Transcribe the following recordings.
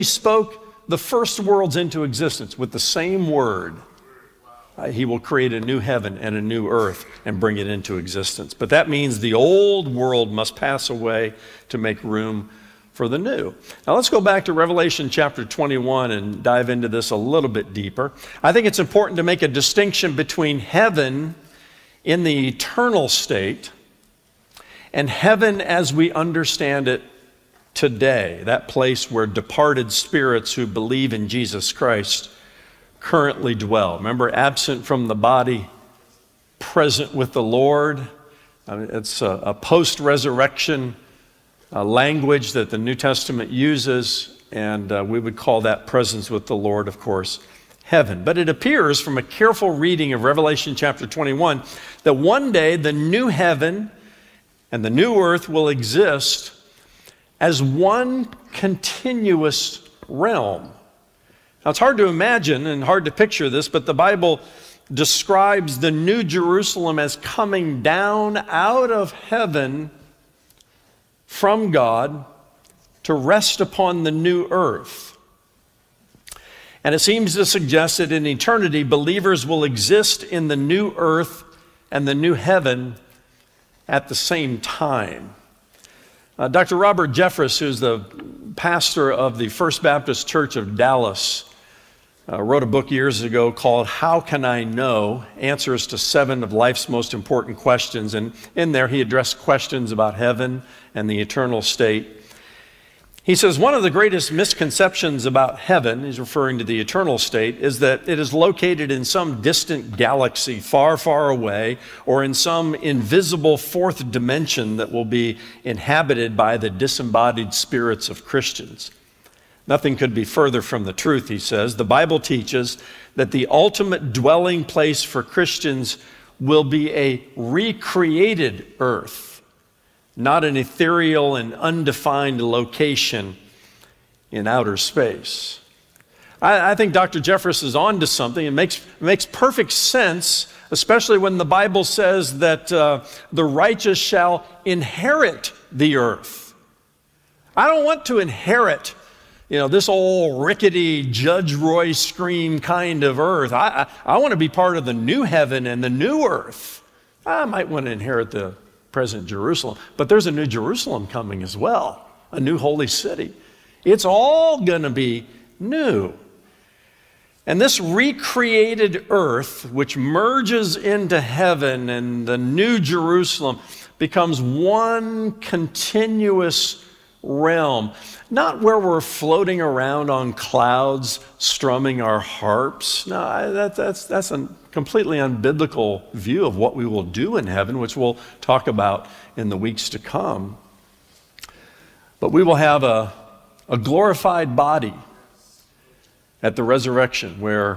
spoke the first worlds into existence with the same word. He will create a new heaven and a new earth and bring it into existence. But that means the old world must pass away to make room for the new. Now let's go back to Revelation chapter 21 and dive into this a little bit deeper. I think it's important to make a distinction between heaven in the eternal state and heaven as we understand it today, that place where departed spirits who believe in Jesus Christ currently dwell. Remember, absent from the body, present with the Lord. It's a post-resurrection language that the New Testament uses, and we would call that presence with the Lord, of course, heaven. But it appears from a careful reading of Revelation chapter 21 that one day the new heaven and the new earth will exist as one continuous realm. Now, it's hard to imagine and hard to picture this, but the Bible describes the New Jerusalem as coming down out of heaven from God to rest upon the new earth. And it seems to suggest that in eternity, believers will exist in the new earth and the new heaven at the same time. Dr. Robert Jeffress, who's the pastor of the First Baptist Church of Dallas, wrote a book years ago called How Can I Know? Answers to 7 of life's most important questions. And in there he addressed questions about heaven and the eternal state. He says one of the greatest misconceptions about heaven, he's referring to the eternal state, is that it is located in some distant galaxy far, far away, or in some invisible fourth dimension that will be inhabited by the disembodied spirits of Christians. Nothing could be further from the truth, he says. The Bible teaches that the ultimate dwelling place for Christians will be a recreated earth, not an ethereal and undefined location in outer space. I think Dr. Jeffress is on to something. It makes perfect sense, especially when the Bible says that the righteous shall inherit the earth. I don't want to inherit this old rickety Judge Roy Scream kind of earth. I want to be part of the new heaven and the new earth. I might want to inherit the present Jerusalem, but there's a new Jerusalem coming as well, a new holy city. It's all going to be new. And this recreated earth, which merges into heaven and the new Jerusalem, becomes one continuous realm. Not where we're floating around on clouds, strumming our harps. No, that's a completely unbiblical view of what we will do in heaven, which we'll talk about in the weeks to come. But we will have a glorified body at the resurrection where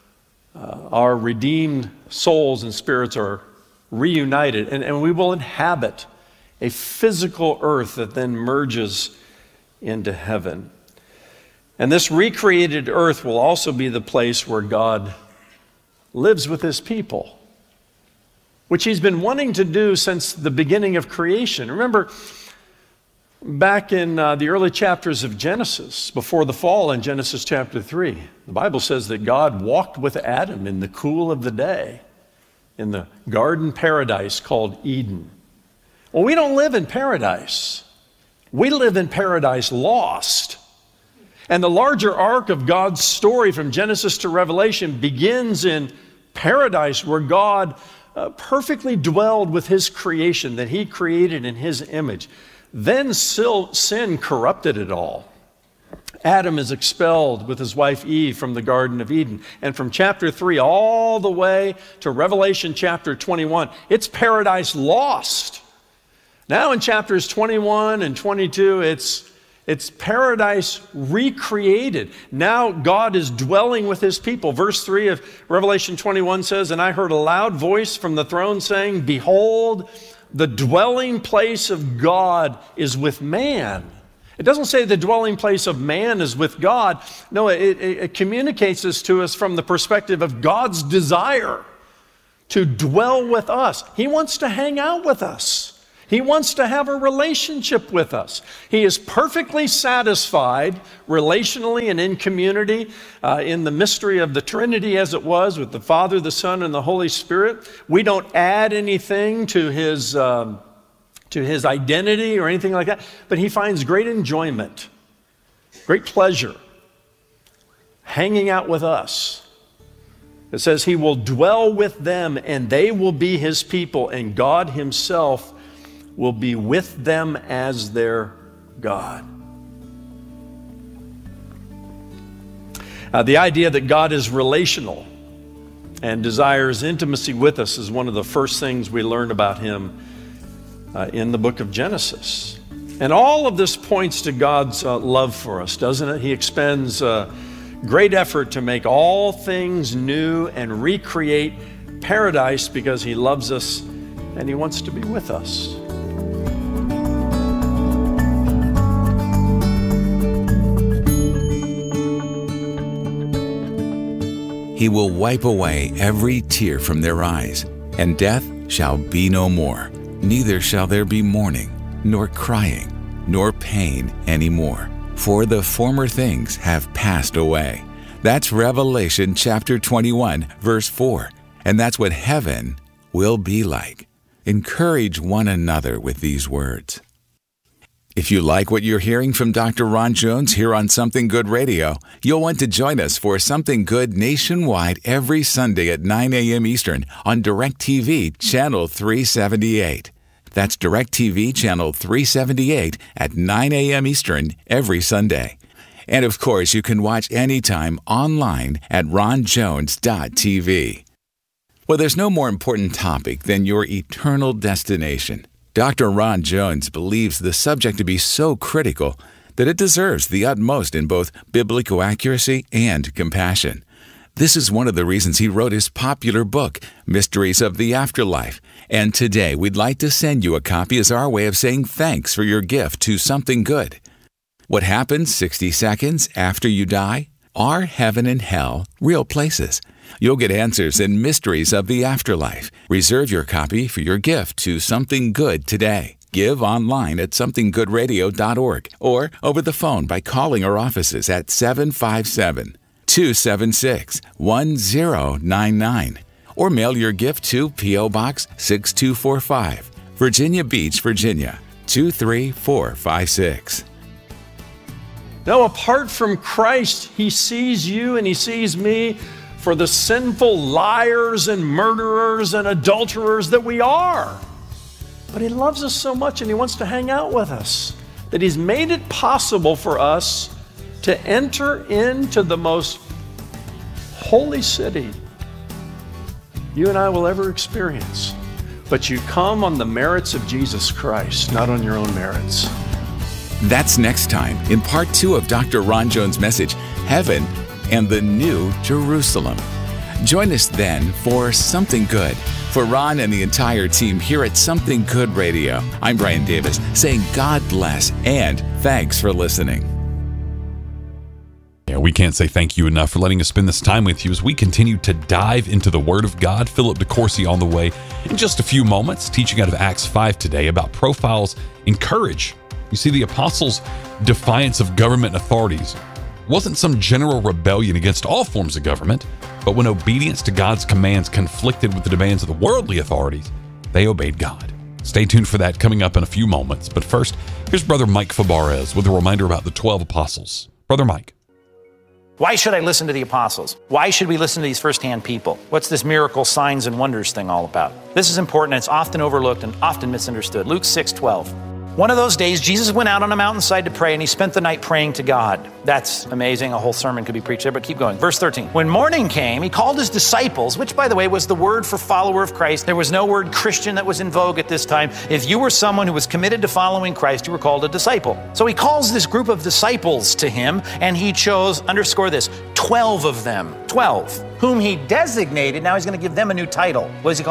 our redeemed souls and spirits are reunited, and we will inhabit a physical earth that then merges into heaven. And this recreated earth will also be the place where God lives with his people, which he's been wanting to do since the beginning of creation. Remember, back in the early chapters of Genesis, before the fall in Genesis chapter 3, the Bible says that God walked with Adam in the cool of the day in the garden paradise called Eden. Well, we don't live in paradise. We live in paradise lost. And the larger arc of God's story from Genesis to Revelation begins in paradise, where God perfectly dwelled with his creation that he created in his image. Then sin corrupted it all. Adam is expelled with his wife Eve from the Garden of Eden. And from chapter 3 all the way to Revelation chapter 21, it's paradise lost. Now in chapters 21 and 22, it's paradise recreated. Now God is dwelling with his people. Verse 3 of Revelation 21 says, "And I heard a loud voice from the throne saying, 'Behold, the dwelling place of God is with man.'" It doesn't say the dwelling place of man is with God. No, it communicates this to us from the perspective of God's desire to dwell with us. He wants to hang out with us. He wants to have a relationship with us. He is perfectly satisfied relationally and in community, in the mystery of the Trinity as it was with the Father, the Son, and the Holy Spirit. We don't add anything to his identity or anything like that, but he finds great enjoyment, great pleasure hanging out with us. It says he will dwell with them and they will be his people, and God himself will be with them as their God. The idea that God is relational and desires intimacy with us is one of the first things we learn about him in the book of Genesis. And all of this points to God's love for us, doesn't it? He expends great effort to make all things new and recreate paradise because he loves us and he wants to be with us. He will wipe away every tear from their eyes, and death shall be no more. Neither shall there be mourning, nor crying, nor pain any more. For the former things have passed away. That's Revelation chapter 21, verse 4. And that's what heaven will be like. Encourage one another with these words. If you like what you're hearing from Dr. Ron Jones here on Something Good Radio, you'll want to join us for Something Good nationwide every Sunday at 9 a.m. Eastern on DirecTV Channel 378. That's DirecTV Channel 378 at 9 a.m. Eastern every Sunday. And of course, you can watch anytime online at ronjones.tv. Well, there's no more important topic than your eternal destination. Dr. Ron Jones believes the subject to be so critical that it deserves the utmost in both biblical accuracy and compassion. This is one of the reasons he wrote his popular book, Mysteries of the Afterlife. And today, we'd like to send you a copy as our way of saying thanks for your gift to Something Good. What happens 60 seconds after you die? Are heaven and hell real places? You'll get answers in Mysteries of the Afterlife. Reserve your copy for your gift to Something Good today. Give online at somethinggoodradio.org or over the phone by calling our offices at 757-276-1099 or mail your gift to P.O. Box 6245, Virginia Beach, Virginia 23456. No, apart from Christ, he sees you and he sees me for the sinful liars and murderers and adulterers that we are. But he loves us so much and he wants to hang out with us that he's made it possible for us to enter into the most holy city you and I will ever experience. But you come on the merits of Jesus Christ, not on your own merits. That's next time in part 2 of Dr. Ron Jones' message, Heaven and the New Jerusalem. Join us then for Something Good. For Ron and the entire team here at Something Good Radio, I'm Brian Davis saying God bless and thanks for listening. Yeah, we can't say thank you enough for letting us spend this time with you as we continue to dive into the Word of God. Philip DeCourcy on the way in just a few moments, teaching out of Acts 5 today about profiles in courage. You see, the apostles' defiance of government authorities wasn't some general rebellion against all forms of government, but when obedience to God's commands conflicted with the demands of the worldly authorities, they obeyed God. Stay tuned for that coming up in a few moments. But first, here's Brother Mike Fabarez with a reminder about the 12 apostles. Brother Mike. Why should I listen to the apostles? Why should we listen to these firsthand people? What's this miracle, signs, and wonders thing all about? This is important, and it's often overlooked and often misunderstood. Luke 6:12. One of those days, Jesus went out on a mountainside to pray, and he spent the night praying to God. That's amazing. A whole sermon could be preached there, but keep going. Verse 13. When morning came, he called his disciples, which, by the way, was the word for follower of Christ. There was no word Christian that was in vogue at this time. If you were someone who was committed to following Christ, you were called a disciple. So he calls this group of disciples to him, and he chose, underscore this, 12 of them. 12, whom he designated. Now he's going to give them a new title. What does he call them?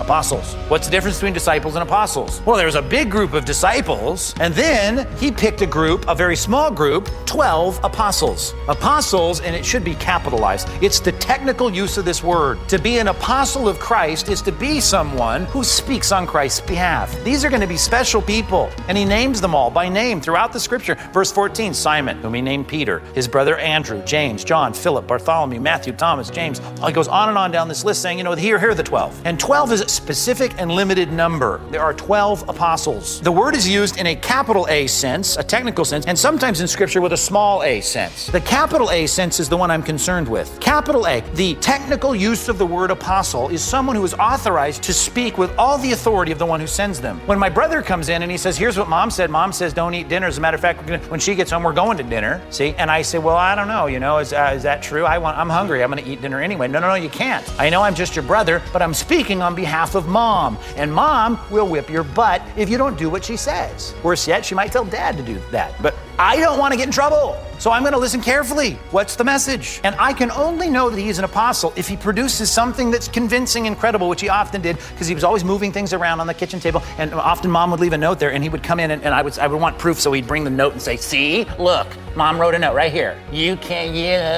apostles. What's the difference between disciples and apostles? Well, there's a big group of disciples, and then he picked a group, a very small group, 12 apostles. Apostles, and it should be capitalized. It's the technical use of this word. To be an apostle of Christ is to be someone who speaks on Christ's behalf. These are going to be special people, and he names them all by name throughout the scripture. Verse 14, Simon, whom he named Peter, his brother Andrew, James, John, Philip, Bartholomew, Matthew, Thomas, James. He goes on and on down this list saying, here are the 12. And 12 is a specific and limited number. There are 12 apostles. The word is used in a capital A sense, a technical sense, and sometimes in scripture with a small a sense. The capital A sense is the one I'm concerned with. Capital A, the technical use of the word apostle, is someone who is authorized to speak with all the authority of the one who sends them. When my brother comes in and he says, here's what mom said. Mom says don't eat dinner. As a matter of fact, when she gets home, we're going to dinner. See? And I say, well, I don't know. Is that true? I'm hungry. I'm going to eat dinner anyway. No, you can't. I know I'm just your brother, but I'm speaking on behalf of mom. And mom will whip your butt if you don't do what she says. Worse yet, she might tell dad to do that. But I don't want to get in trouble. So I'm going to listen carefully. What's the message? And I can only know that he is an apostle if he produces something that's convincing and credible, which he often did, because he was always moving things around on the kitchen table. And often mom would leave a note there, and he would come in, and I would want proof. So he'd bring the note and say, see, look, mom wrote a note right here. You can't,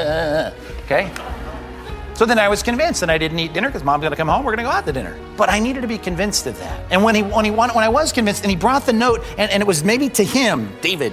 okay? So then I was convinced, and I didn't eat dinner because mom's going to come home. We're going to go out to dinner. But I needed to be convinced of that. And when I was convinced, and he brought the note, and it was maybe to him, David,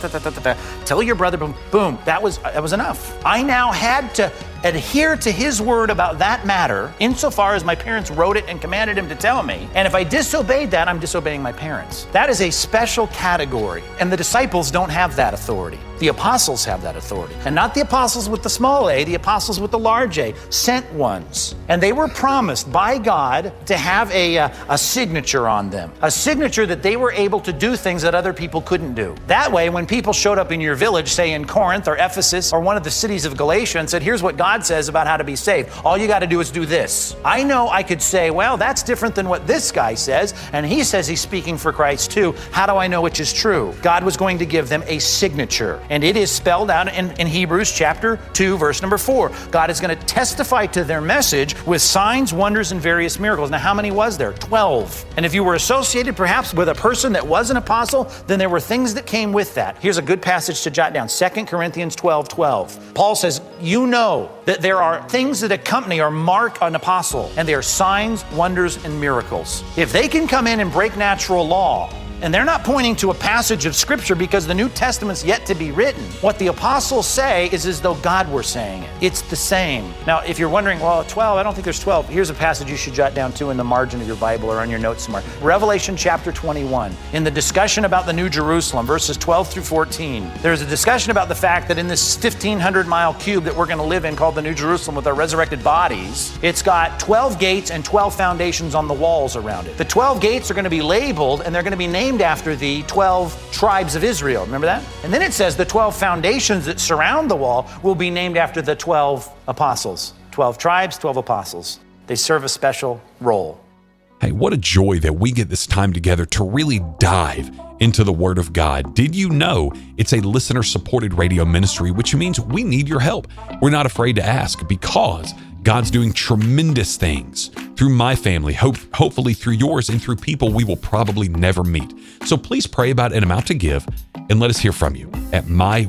tell your brother, boom, that was enough. I now had to adhere to his word about that matter insofar as my parents wrote it and commanded him to tell me. And if I disobeyed that, I'm disobeying my parents. That is a special category. And the disciples don't have that authority. The apostles have that authority. And not the apostles with the small a, the apostles with the large a, sent ones. And they were promised by God to have a signature on them. A signature that they were able to do things that other people couldn't do. That way, when people showed up in your village, say in Corinth or Ephesus or one of the cities of Galatia and said, here's what God says about how to be saved. All you got to do is do this. I know I could say, well, that's different than what this guy says, and he says he's speaking for Christ too. How do I know which is true? God was going to give them a signature, and it is spelled out in Hebrews chapter 2, verse number 4. God is going to testify to their message with signs, wonders, and various miracles. Now, how many was there? 12. And if you were associated perhaps with a person that was an apostle, then there were things that came with that. Here's a good passage to jot down, 2 Corinthians 12:12. Paul says, you know that there are things that accompany or mark an apostle, and they are signs, wonders, and miracles. If they can come in and break natural law, and they're not pointing to a passage of scripture because the New Testament's yet to be written. What the apostles say is as though God were saying it. It's the same. Now, if you're wondering, well, 12, I don't think there's 12. Here's a passage you should jot down too in the margin of your Bible or on your notes somewhere. Revelation chapter 21. In the discussion about the New Jerusalem, verses 12 through 14, there's a discussion about the fact that in this 1,500-mile cube that we're going to live in called the New Jerusalem with our resurrected bodies, it's got 12 gates and 12 foundations on the walls around it. The 12 gates are going to be labeled, and they're going to be named after the 12 tribes of Israel. Remember that? And then it says the 12 foundations that surround the wall will be named after the 12 apostles. 12 tribes, 12 apostles. They serve a special role. Hey, what a joy that we get this time together to really dive into the Word of God. Did you know it's a listener-supported radio ministry, which means we need your help? We're not afraid to ask because God's doing tremendous things through my family, hopefully through yours, and through people we will probably never meet. So please pray about an amount to give and let us hear from you at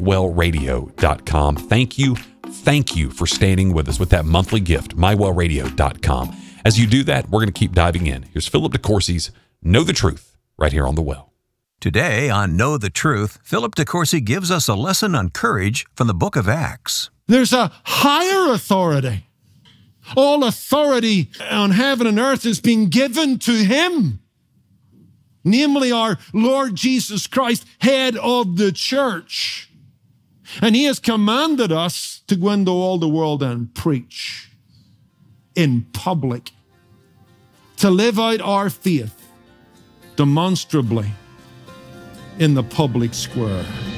mywellradio.com. Thank you for standing with us with that monthly gift, mywellradio.com. As you do that, we're going to keep diving in. Here's Philip DeCourcy's Know the Truth right here on The Well. Today on Know the Truth, Philip DeCourcy gives us a lesson on courage from the book of Acts. There's a higher authority. All authority on heaven and earth is being given to him, namely our Lord Jesus Christ, head of the church. And he has commanded us to go into all the world and preach in public, to live out our faith demonstrably in the public square.